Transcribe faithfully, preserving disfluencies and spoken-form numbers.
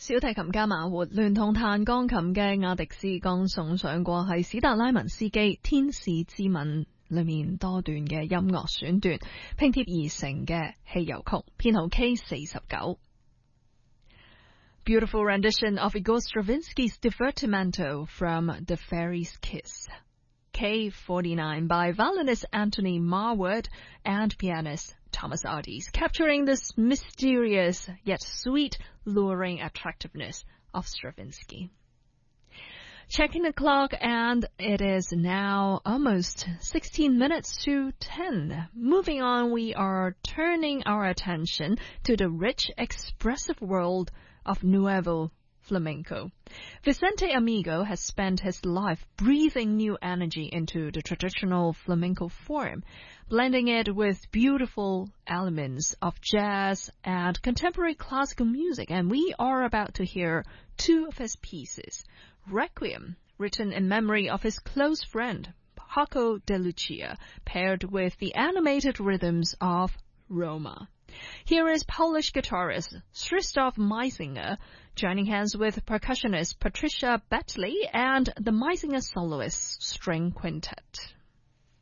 小提琴家馬活聯同彈鋼琴嘅亞迪斯剛送上過係史達拉文斯基《天使之吻》裏面多段嘅音樂選段拼貼而成嘅汽油曲，編號 K 四十九。Beautiful rendition of Igor Stravinsky's Divertimento from The Fairy's Kiss. K forty-nine by violinist Anthony Marwood and pianist Thomas Adis, capturing this mysterious yet sweet, luring attractiveness of Stravinsky. Checking the clock, and it is now almost sixteen minutes to ten. Moving on, we are turning our attention to the rich, expressive world of Nuevo Flamenco. Vicente Amigo has spent his life breathing new energy into the traditional flamenco form, blending it with beautiful elements of jazz and contemporary classical music. And we are about to hear two of his pieces. Requiem, written in memory of his close friend, Paco de Lucia, paired with the animated rhythms of Roma. Here is Polish guitarist Krzysztof Meisinger joining hands with percussionist Patricia Betley and the Meisinger Soloist String Quintet.